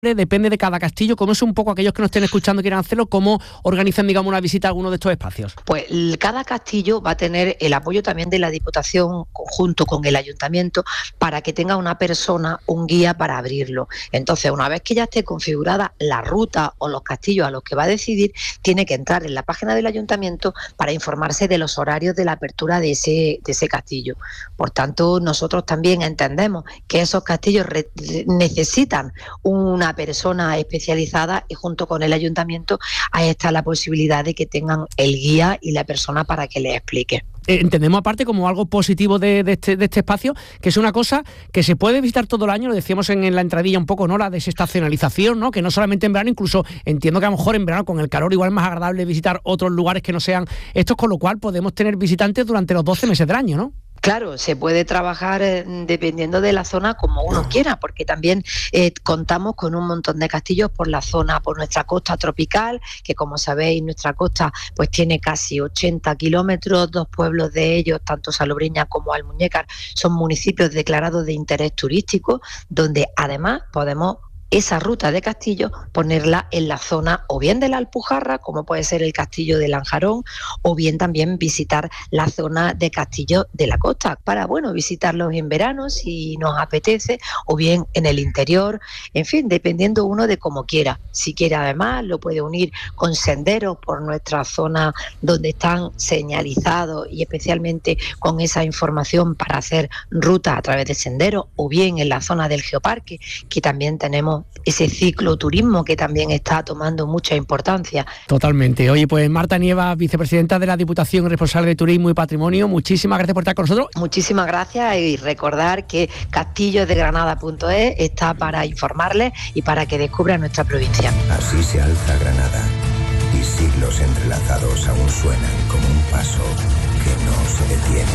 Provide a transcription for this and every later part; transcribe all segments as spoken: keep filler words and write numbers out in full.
depende de cada castillo. ¿Cómo es un poco aquellos que nos estén escuchando y quieran hacerlo? ¿Cómo organizan, digamos, una visita a alguno de estos espacios? Pues cada castillo va a tener el apoyo también de la Diputación junto con el Ayuntamiento para que tenga una persona, un guía para abrirlo. Entonces, una vez que ya esté configurada la ruta o los castillos a los que va a decidir, tiene que entrar en la página del Ayuntamiento para informarse de los horarios de la apertura de ese, de ese castillo. Por tanto, nosotros también entendemos que esos castillos re- necesitan una persona especializada y junto con el Ayuntamiento ahí está la posibilidad de que tengan el guía y la persona para que les explique. Entendemos aparte como algo positivo de, de, este, de este espacio, que es una cosa que se puede visitar todo el año, lo decíamos en, en la entradilla un poco, ¿no? La desestacionalización, ¿no? Que no solamente en verano, incluso entiendo que a lo mejor en verano con el calor igual es más agradable visitar otros lugares que no sean estos, con lo cual podemos tener visitantes durante los doce meses del año, ¿no? Claro, se puede trabajar eh, dependiendo de la zona como uno quiera, porque también eh, contamos con un montón de castillos por la zona, por nuestra costa tropical, que como sabéis nuestra costa pues tiene casi ochenta kilómetros, dos pueblos de ellos, tanto Salobreña como Almuñécar, son municipios declarados de interés turístico, donde además podemos esa ruta de castillos ponerla en la zona o bien de la Alpujarra, como puede ser el castillo de Lanjarón, o bien también visitar la zona de castillos de la costa, para bueno visitarlos en verano si nos apetece, o bien en el interior, en fin, dependiendo uno de cómo quiera. Si quiere además lo puede unir con senderos por nuestra zona donde están señalizados y especialmente con esa información para hacer ruta a través de senderos, o bien en la zona del Geoparque, que también tenemos ese cicloturismo que también está tomando mucha importancia. Totalmente. Oye, pues Marta Nieva, vicepresidenta de la Diputación, responsable de Turismo y Patrimonio, muchísimas gracias por estar con nosotros. Muchísimas gracias y recordar que castillos de granada punto es está para informarles y para que descubran nuestra provincia. Así se alza Granada y siglos entrelazados aún suenan como un paso que no se detiene.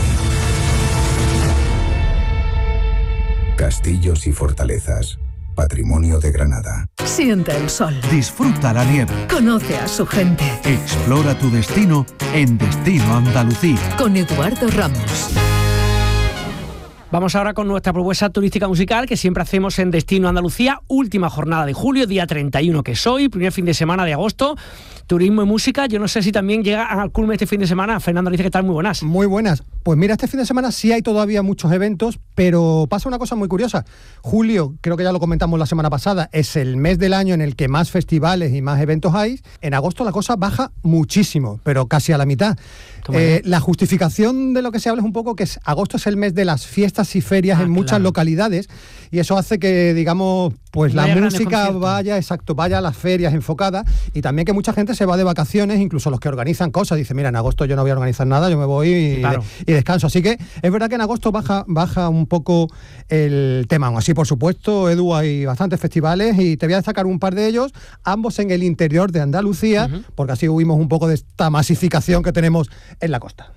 Castillos y fortalezas. Patrimonio de Granada. Siente el sol. Disfruta la nieve. Conoce a su gente. Explora tu destino en Destino Andalucía. Con Eduardo Ramos. Vamos ahora con nuestra propuesta turística musical que siempre hacemos en Destino Andalucía. Última jornada de julio, día treinta y uno que es hoy, primer fin de semana de agosto. Turismo y música. Yo no sé si también llega al culmen este fin de semana. Fernando dice que están muy buenas. Muy buenas. Pues mira, este fin de semana sí hay todavía muchos eventos, pero pasa una cosa muy curiosa. Julio, creo que ya lo comentamos la semana pasada, es el mes del año en el que más festivales y más eventos hay. En agosto la cosa baja muchísimo, pero casi a la mitad. Eh, la justificación de lo que se habla es un poco que es, agosto es el mes de las fiestas y ferias ah, en muchas claro. localidades, y eso hace que, digamos, pues vaya la música vaya, exacto, vaya a las ferias enfocadas, y también que mucha gente se va de vacaciones, incluso los que organizan cosas, dice, mira, en agosto yo no voy a organizar nada, yo me voy y, claro. y descanso. Así que es verdad que en agosto baja, baja un poco el tema. Aún así, por supuesto, Edu, hay bastantes festivales y te voy a destacar un par de ellos, ambos en el interior de Andalucía, uh-huh. porque así huimos un poco de esta masificación que tenemos en la costa.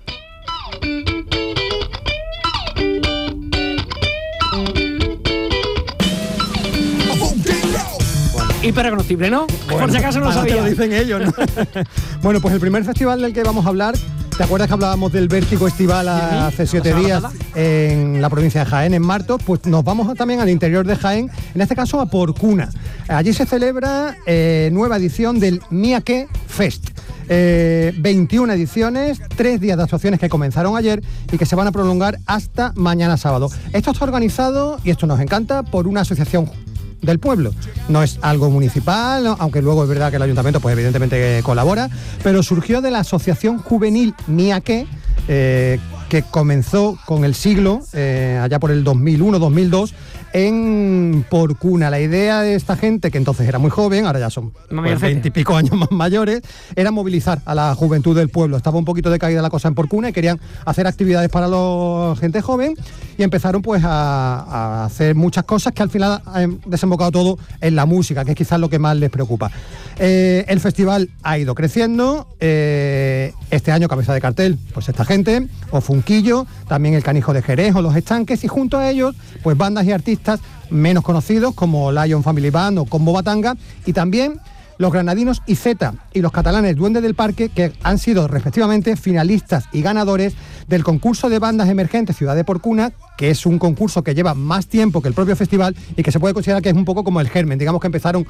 Hiperreconocible, ¿no? Bueno, por si acaso no lo sabía. Te lo dicen ellos, ¿no? Bueno, pues el primer festival del que vamos a hablar, ¿te acuerdas que hablábamos del Vértigo Estival hace siete días en la provincia de Jaén, en Martos? Pues nos vamos también al interior de Jaén, en este caso a Porcuna. Allí se celebra eh, nueva edición del Miaque Fest. Eh, veintiuna ediciones, tres días de actuaciones que comenzaron ayer y que se van a prolongar hasta mañana sábado. Esto está organizado, y esto nos encanta, por una asociación del pueblo. No es algo municipal, ¿no? Aunque luego es verdad que el ayuntamiento pues evidentemente colabora, pero surgió de la Asociación Juvenil Miaque, eh, que comenzó con el siglo, eh, allá por el dos mil uno dos mil dos, en Porcuna. La idea de esta gente, que entonces era muy joven, ahora ya son veinte y pico años más mayores, era movilizar a la juventud del pueblo. Estaba un poquito decaída la cosa en Porcuna y querían hacer actividades para la gente joven, y empezaron pues a, a hacer muchas cosas que al final han desembocado todo en la música, que es quizás lo que más les preocupa. Eh, el festival ha ido creciendo, eh, este año cabeza de cartel pues esta gente, o Funquillo, también el Canijo de Jerez o Los Estanques, y junto a ellos pues bandas y artistas menos conocidos como Lion Family Band o Combo Batanga, y también los granadinos Izeta y los catalanes Duende del Parque, que han sido respectivamente finalistas y ganadores del concurso de bandas emergentes Ciudad de Porcuna, que es un concurso que lleva más tiempo que el propio festival y que se puede considerar que es un poco como el germen. Digamos que empezaron